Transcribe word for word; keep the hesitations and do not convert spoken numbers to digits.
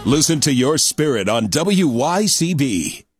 Listen to your spirit on W Y C B.